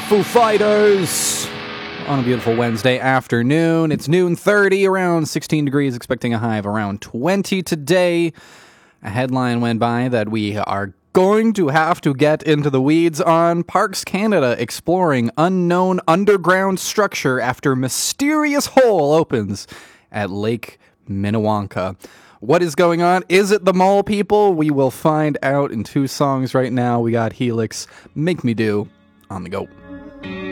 Foo Fighters on a beautiful Wednesday afternoon. It's noon 30, around 16 degrees, expecting a high of around 20 today. A headline went by that we are going to have to get into the weeds on. Parks Canada exploring unknown underground structure after mysterious hole opens at Lake Minnewanka. What is going on? Is it the mole people? We will find out in two songs right now. We got Helix, Make Me Do, on the go.